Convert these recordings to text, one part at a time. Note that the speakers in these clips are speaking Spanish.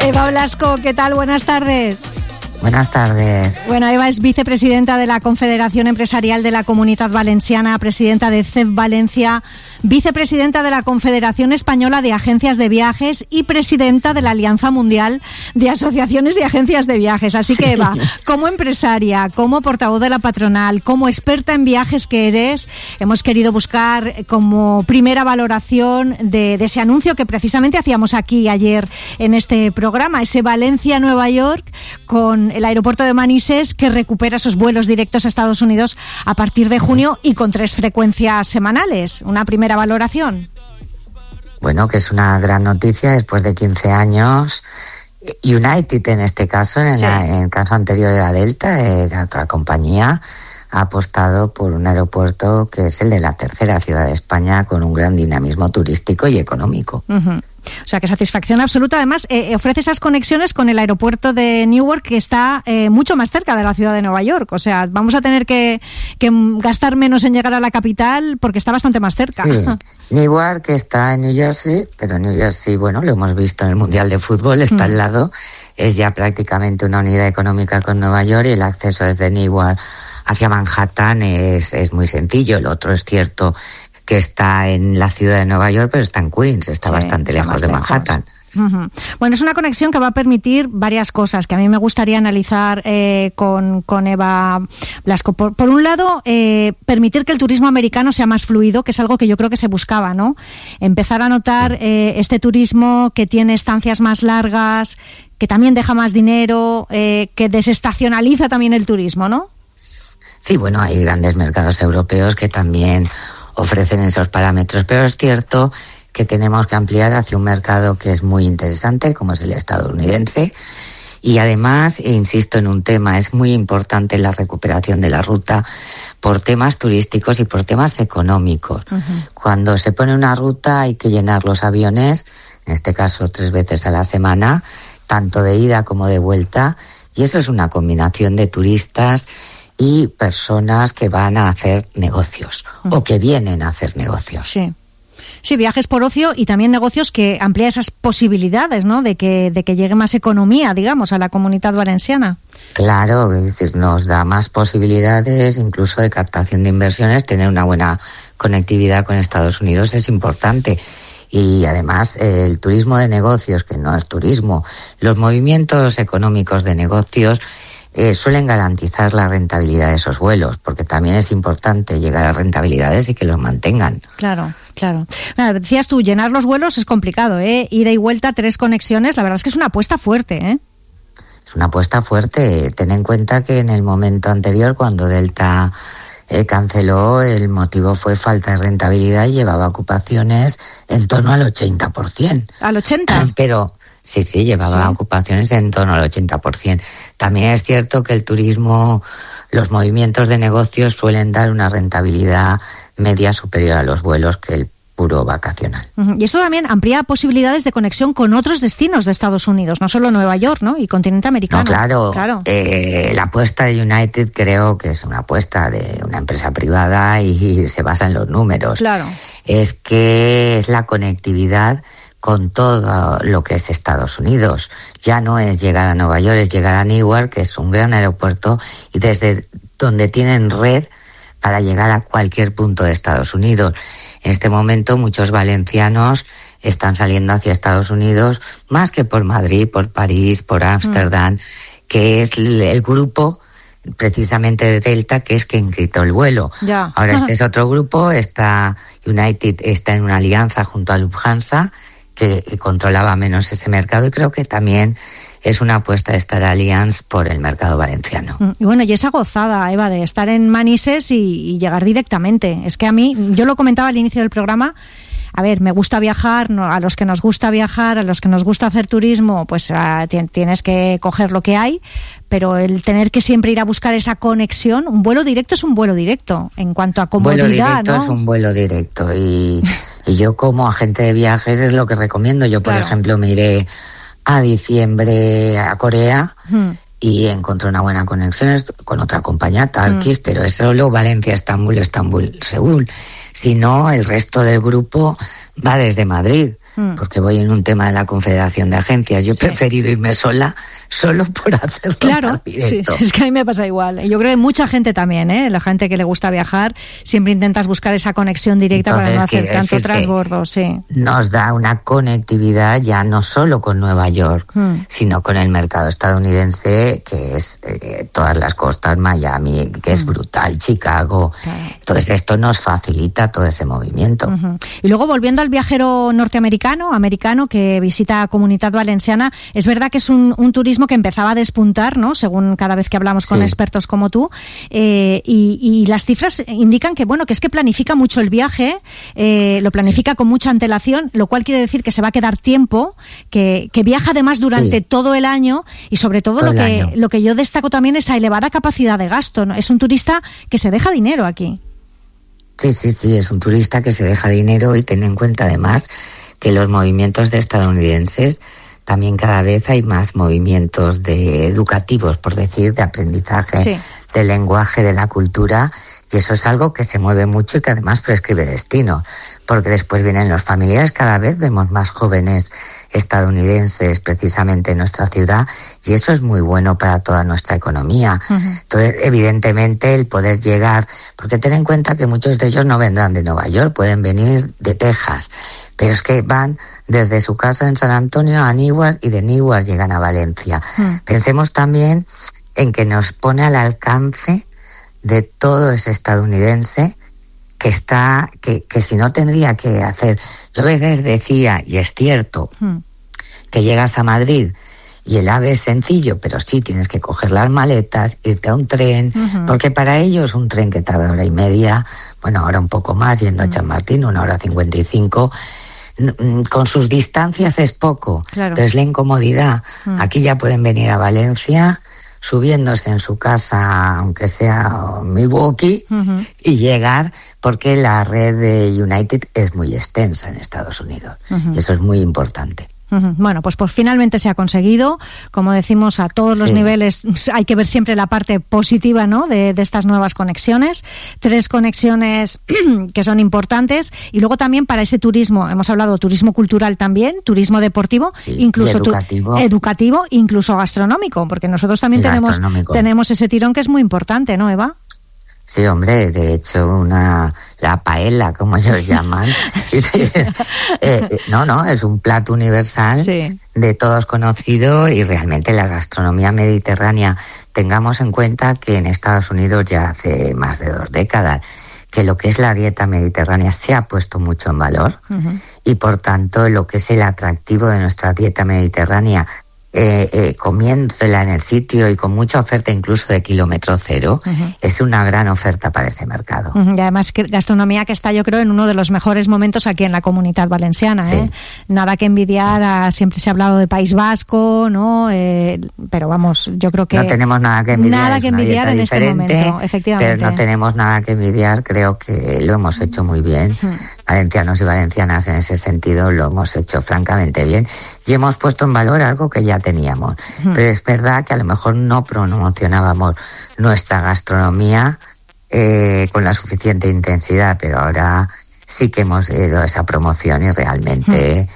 Eva Blasco, ¿qué tal? Buenas tardes. Buenas tardes. Bueno, Eva es vicepresidenta de la Confederación Empresarial de la Comunitat Valenciana, presidenta de CEF Valencia, vicepresidenta de la Confederación Española de Agencias de Viajes y presidenta de la Alianza Mundial de Asociaciones de Agencias de Viajes. Así que, Eva, como empresaria, como portavoz de la patronal, como experta en viajes que eres, hemos querido buscar como primera valoración de ese anuncio que precisamente hacíamos aquí ayer en este programa, ese Valencia-Nueva York con el aeropuerto de Manises, que recupera esos vuelos directos a Estados Unidos a partir de junio y con 3 frecuencias semanales. Una primera valoración. Bueno, que es una gran noticia después de 15 años. United, en este caso, en el caso anterior era Delta, era otra compañía, ha apostado por un aeropuerto que es el de la tercera ciudad de España, con un gran dinamismo turístico y económico. Uh-huh. O sea, que satisfacción absoluta. Además, ofrece esas conexiones con el aeropuerto de Newark, que está mucho más cerca de la ciudad de Nueva York. O sea, vamos a tener que gastar menos en llegar a la capital porque está bastante más cerca. Sí, Newark está en New Jersey, pero New Jersey, bueno, lo hemos visto en el Mundial de Fútbol, está al lado, es ya prácticamente una unidad económica con Nueva York, y el acceso desde Newark hacia Manhattan es muy sencillo. El otro es cierto que está en la ciudad de Nueva York, pero está en Queens, está bastante lejos de Manhattan. Uh-huh. Bueno, es una conexión que va a permitir varias cosas que a mí me gustaría analizar con Eva Blasco. Por un lado, permitir que el turismo americano sea más fluido, que es algo que yo creo que se buscaba, ¿no? Empezar a notar este turismo que tiene estancias más largas, que también deja más dinero, que desestacionaliza también el turismo, ¿no? Sí, bueno, hay grandes mercados europeos que también ofrecen esos parámetros, pero es cierto que tenemos que ampliar hacia un mercado que es muy interesante, como es el estadounidense, y además, insisto en un tema, es muy importante la recuperación de la ruta por temas turísticos y por temas económicos. Uh-huh. Cuando se pone una ruta hay que llenar los aviones, en este caso 3 veces a la semana, tanto de ida como de vuelta, y eso es una combinación de turistas y personas que van a hacer negocios o que vienen a hacer negocios. Sí. Sí, viajes por ocio y también negocios que amplía esas posibilidades, ¿no? De que llegue más economía, digamos, a la Comunitat Valenciana. Claro, es decir, nos da más posibilidades incluso de captación de inversiones. Tener una buena conectividad con Estados Unidos es importante. Y además el turismo de negocios, que no es turismo, los movimientos económicos de negocios suelen garantizar la rentabilidad de esos vuelos, porque también es importante llegar a rentabilidades y que los mantengan. Claro. Bueno, decías tú, llenar los vuelos es complicado, ¿eh? Ida y vuelta, 3 conexiones, la verdad es que es una apuesta fuerte, ¿eh? Es una apuesta fuerte. Ten en cuenta que en el momento anterior, cuando Delta canceló, el motivo fue falta de rentabilidad y llevaba ocupaciones en torno al 80%. ¿Al 80%? Pero sí, llevaba ocupaciones en torno al 80%. También es cierto que el turismo, los movimientos de negocios suelen dar una rentabilidad media superior a los vuelos que el puro vacacional. Y esto también amplía posibilidades de conexión con otros destinos de Estados Unidos, no solo Nueva York, ¿no? Y continente americano. No, claro. La apuesta de United creo que es una apuesta de una empresa privada y se basa en los números. Claro. Es que es la conectividad con todo lo que es Estados Unidos. Ya no es llegar a Nueva York, es llegar a Newark, que es un gran aeropuerto, y desde donde tienen red para llegar a cualquier punto de Estados Unidos. En este momento muchos valencianos están saliendo hacia Estados Unidos, más que por Madrid, por París, por Ámsterdam, que es el grupo precisamente de Delta, que es quien quitó el vuelo. Ya. Ahora este es otro grupo, United está en una alianza junto a Lufthansa, que controlaba menos ese mercado, y creo que también es una apuesta de Star Alliance por el mercado valenciano. Y bueno, y esa gozada, Eva, de estar en Manises y llegar directamente. Es que a mí, yo lo comentaba al inicio del programa, a ver, me gusta viajar, a los que nos gusta viajar, a los que nos gusta hacer turismo, pues tienes que coger lo que hay, pero el tener que siempre ir a buscar esa conexión, un vuelo directo es un vuelo directo, en cuanto a comodidad, vuelo directo, ¿no? Es un vuelo directo, y yo como agente de viajes es lo que recomiendo. Yo, por ejemplo, me iré a diciembre a Corea y encontré una buena conexión con otra compañía, Turkish, pero es solo Valencia-Estambul, Estambul-Seúl. Si no, el resto del grupo va desde Madrid. porque voy en un tema de la Confederación de Agencias. Yo he preferido irme sola, solo por hacerlo. Claro, sí, es que a mí me pasa igual. Yo creo que mucha gente también, la gente que le gusta viajar, siempre intentas buscar esa conexión directa. Entonces, para no hacer tanto transbordo. Sí. Nos da una conectividad ya no solo con Nueva York, sino con el mercado estadounidense, que es todas las costas, Miami, que es brutal, Chicago. Entonces esto nos facilita todo ese movimiento. Y luego, volviendo al viajero americano que visita Comunitat Valenciana, es verdad que es un turismo que empezaba a despuntar, ¿no? Según cada vez que hablamos con expertos como tú, y las cifras indican que es que planifica mucho el viaje, lo planifica con mucha antelación, lo cual quiere decir que se va a quedar tiempo, que viaja además durante todo el año, y sobre todo lo que yo destaco también es esa elevada capacidad de gasto, ¿no? Es un turista que se deja dinero aquí. Sí, es un turista que se deja dinero, y ten en cuenta además que los movimientos de estadounidenses también cada vez hay más movimientos educativos, por decir, de aprendizaje, del lenguaje, de la cultura, y eso es algo que se mueve mucho y que además prescribe destino, porque después vienen los familiares, cada vez vemos más jóvenes estadounidenses precisamente en nuestra ciudad, y eso es muy bueno para toda nuestra economía. Entonces, evidentemente, el poder llegar, porque ten en cuenta que muchos de ellos no vendrán de Nueva York, pueden venir de Texas, pero es que van desde su casa en San Antonio a Newark, y de Newark llegan a Valencia. Pensemos también en que nos pone al alcance de todo ese estadounidense que si no tendría que hacer. Yo a veces decía, y es cierto, que llegas a Madrid y el AVE es sencillo, pero sí tienes que coger las maletas, irte a un tren, porque para ellos un tren que tarda 1:30, ahora un poco más, yendo a Chamartín, 1:55, con sus distancias es poco, pero es la incomodidad. Aquí ya pueden venir a Valencia, subiéndose en su casa, aunque sea Milwaukee, y llegar, porque la red de United es muy extensa en Estados Unidos, y eso es muy importante. Bueno, pues finalmente se ha conseguido. Como decimos, a todos los niveles hay que ver siempre la parte positiva, ¿no?, de estas nuevas conexiones. 3 conexiones que son importantes. Y luego también para ese turismo, hemos hablado turismo cultural también, turismo deportivo, incluso educativo, incluso gastronómico, porque nosotros también tenemos ese tirón que es muy importante, ¿no, Eva? Sí, hombre, de hecho la paella, como ellos llaman, es un plato universal de todos conocido, y realmente la gastronomía mediterránea, tengamos en cuenta que en Estados Unidos ya hace más de 2 décadas que lo que es la dieta mediterránea se ha puesto mucho en valor, y por tanto lo que es el atractivo de nuestra dieta mediterránea, comiéndola en el sitio y con mucha oferta incluso de kilómetro cero, es una gran oferta para ese mercado. Y además gastronomía que está, yo creo, en uno de los mejores momentos aquí en la Comunitat Valenciana. Nada que envidiar, siempre se ha hablado de País Vasco, ¿no? Pero vamos, yo creo que no tenemos nada que envidiar en este momento, efectivamente. Pero no tenemos nada que envidiar, creo que lo hemos hecho muy bien. Valencianos y valencianas en ese sentido lo hemos hecho francamente bien, y hemos puesto en valor algo que ya teníamos. Pero es verdad que a lo mejor no promocionábamos nuestra gastronomía con la suficiente intensidad, pero ahora sí que hemos ido a esa promoción, y realmente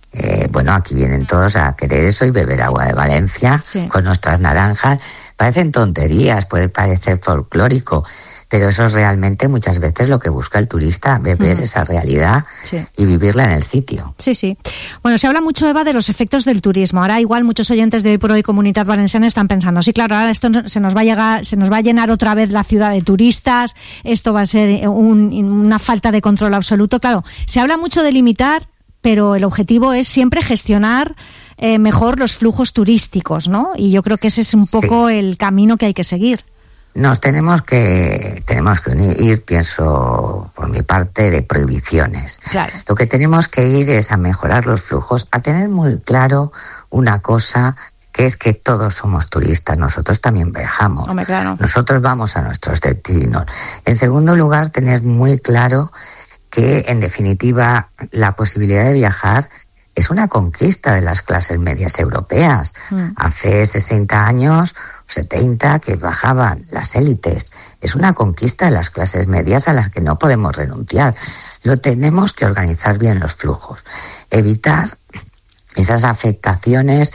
aquí vienen todos a querer eso y beber agua de Valencia con nuestras naranjas. Parecen tonterías, puede parecer folclórico, pero eso es realmente muchas veces lo que busca el turista, beber esa realidad y vivirla en el sitio. Sí. Bueno, se habla mucho, Eva, de los efectos del turismo. Ahora igual muchos oyentes de Hoy por Hoy Comunitat Valenciana están pensando, sí, claro, ahora esto se nos va a llenar otra vez la ciudad de turistas, esto va a ser una falta de control absoluto. Claro, se habla mucho de limitar, pero el objetivo es siempre gestionar mejor los flujos turísticos, ¿no? Y yo creo que ese es un poco el camino que hay que seguir. Nos tenemos que ir, pienso por mi parte, de prohibiciones. Claro. Lo que tenemos que ir es a mejorar los flujos, a tener muy claro una cosa, que es que todos somos turistas, nosotros también viajamos. Hombre, claro. Nosotros vamos a nuestros destinos. En segundo lugar, tener muy claro que, en definitiva, la posibilidad de viajar es una conquista de las clases medias europeas. Hace 60 años, 70, que bajaban las élites. Es una conquista de las clases medias a las que no podemos renunciar. lo tenemos que organizar bien los flujos, evitar esas afectaciones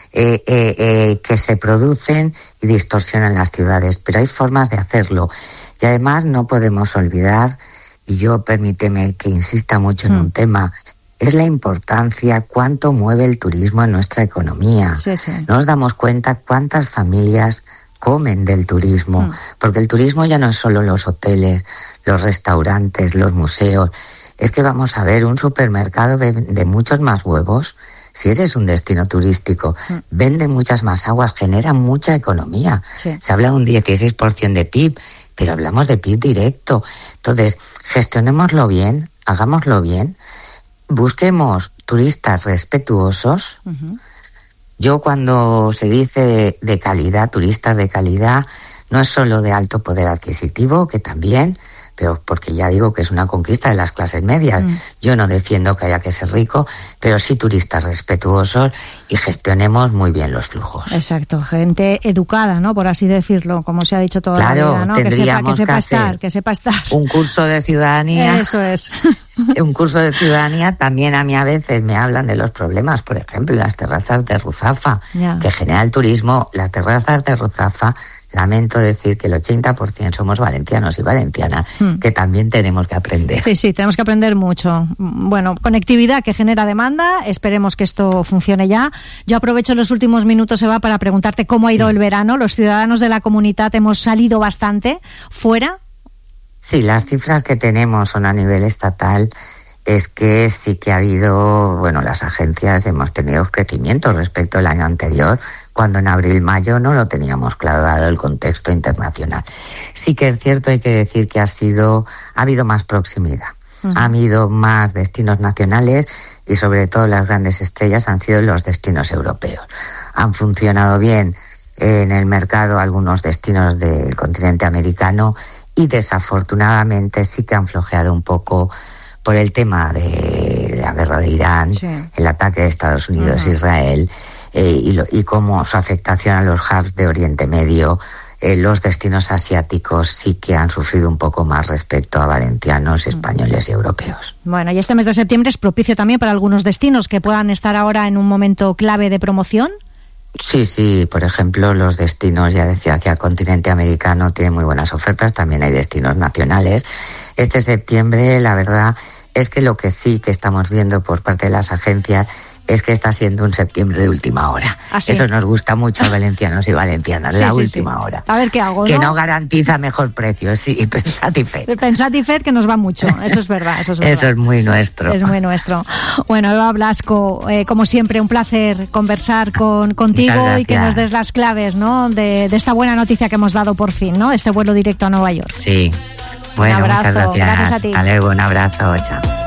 que se producen y distorsionan las ciudades, pero hay formas de hacerlo. Y además no podemos olvidar, y yo permíteme que insista mucho en un tema, es la importancia, cuánto mueve el turismo en nuestra economía. Sí, sí. No nos damos cuenta cuántas familias comen del turismo, porque el turismo ya no es solo los hoteles, los restaurantes, los museos. Es que vamos a ver, un supermercado de muchos más huevos. Si eres un destino turístico, vende muchas más aguas, genera mucha economía. Sí. Se habla de un 16% de PIB, pero hablamos de PIB directo. Entonces, gestionémoslo bien, hagámoslo bien, busquemos turistas respetuosos. Yo cuando se dice de calidad, turistas de calidad, no es solo de alto poder adquisitivo, que también, pero porque ya digo que es una conquista de las clases medias. Yo no defiendo que haya que ser rico, pero sí turistas respetuosos y gestionemos muy bien los flujos. Exacto, gente educada, ¿no? Por así decirlo, como se ha dicho toda la vida, ¿no? Que sepa estar. Un curso de ciudadanía. Eso es. Un curso de ciudadanía. También a mí a veces me hablan de los problemas, por ejemplo, las terrazas de Ruzafa, que genera el turismo. Las terrazas de Ruzafa, lamento decir que el 80% somos valencianos y valencianas, que también tenemos que aprender. Sí, tenemos que aprender mucho. Bueno, conectividad que genera demanda, esperemos que esto funcione ya. Yo aprovecho los últimos minutos, Eva, para preguntarte cómo ha ido el verano. Los ciudadanos de la comunidad hemos salido bastante fuera. Sí, las cifras que tenemos son a nivel estatal. Es que sí que ha habido, las agencias hemos tenido crecimiento respecto al año anterior, cuando en abril-mayo no lo teníamos claro dado el contexto internacional. Sí que es cierto, hay que decir que ha habido más proximidad. Ha habido más destinos nacionales y sobre todo las grandes estrellas han sido los destinos europeos. Han funcionado bien en el mercado algunos destinos del continente americano y desafortunadamente sí que han flojeado un poco por el tema de la guerra de Irán, el ataque de Estados Unidos a Israel, y cómo su afectación a los hubs de Oriente Medio. Los destinos asiáticos sí que han sufrido un poco más respecto a valencianos, españoles y europeos. Bueno, y este mes de septiembre es propicio también para algunos destinos que puedan estar ahora en un momento clave de promoción. Sí, por ejemplo, los destinos, ya decía que al continente americano tiene muy buenas ofertas, también hay destinos nacionales. Este septiembre, la verdad es que lo que sí que estamos viendo por parte de las agencias es que está siendo un septiembre de última hora. ¿Ah, sí? Eso nos gusta mucho a valencianos y valencianas, última hora. A ver qué hago, ¿no? Que no garantiza mejor precio, sí, Pensat y Fet. Pensat y Fet, que nos va mucho, eso es verdad. Eso es muy nuestro. Es muy nuestro. Bueno, Eva Blasco, como siempre, un placer conversar contigo y que nos des las claves, ¿no? De esta buena noticia que hemos dado por fin, ¿no? Este vuelo directo a Nueva York. Sí. Bueno, un abrazo, muchas gracias. Gracias a ti. Hasta luego, un abrazo, chao.